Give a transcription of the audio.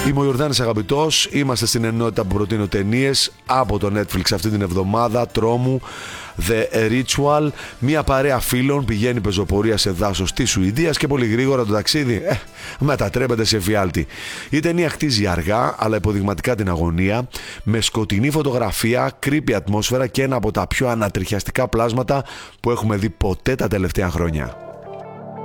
Είμαι ο Ιορδάνης Αγαπητός, είμαστε στην ενότητα που προτείνω ταινίες από το Netflix αυτή την εβδομάδα, τρόμου, The Ritual. Μια παρέα φίλων πηγαίνει πεζοπορία σε δάσος της Σουηδίας και πολύ γρήγορα το ταξίδι μετατρέπεται σε εφιάλτη. Η ταινία χτίζει αργά αλλά υποδειγματικά την αγωνία, με σκοτεινή φωτογραφία, creepy ατμόσφαιρα και ένα από τα πιο ανατριχιαστικά πλάσματα που έχουμε δει ποτέ τα τελευταία χρόνια.